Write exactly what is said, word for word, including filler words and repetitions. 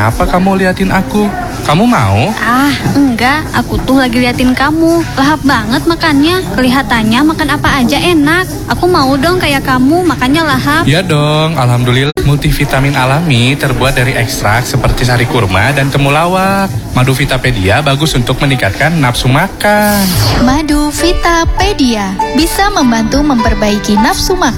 Kenapa kamu liatin aku? Kamu mau? Ah, enggak. Aku tuh lagi liatin kamu. Lahap banget makannya. Kelihatannya makan apa aja enak. Aku mau dong kayak kamu, makannya lahap. Ya dong, alhamdulillah. Multivitamin alami terbuat dari ekstrak seperti sari kurma dan temulawak. Madu Vitapedia bagus untuk meningkatkan nafsu makan. Madu Vitapedia bisa membantu memperbaiki nafsu makan.